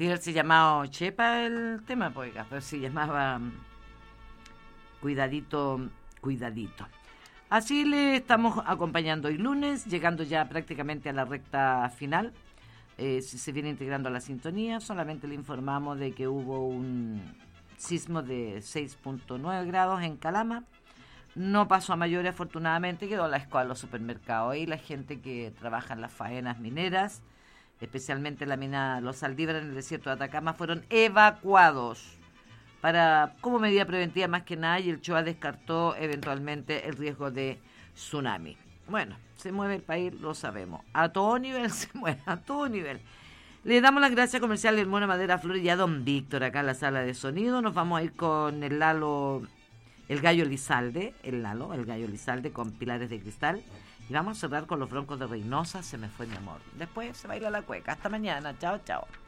Debe haberse llamado Chepa el tema, pues, pero se llamaba Cuidadito, Cuidadito. Así le estamos acompañando hoy lunes, llegando ya prácticamente a la recta final. Si se viene integrando a la sintonía, solamente le informamos de que hubo un sismo de 6.9 grados en Calama. No pasó a mayores, afortunadamente, quedó la escuela de los supermercados y la gente que trabaja en las faenas mineras, especialmente la mina Los Saldívares en el desierto de Atacama, fueron evacuados como medida preventiva más que nada, y el CHOA descartó eventualmente el riesgo de tsunami. Bueno, se mueve el país, lo sabemos. A todo nivel se mueve, a todo nivel. Le damos las gracias comerciales del Mono Madera Flores y a don Víctor acá en la sala de sonido. Nos vamos a ir con el Lalo, el Gallo Lizalde, el Gallo Lizalde con Pilares de Cristal. Y vamos a cerrar con los Broncos de Reynosa, Se me fue mi amor. Después se baila la cueca. Hasta mañana. Chao, chao.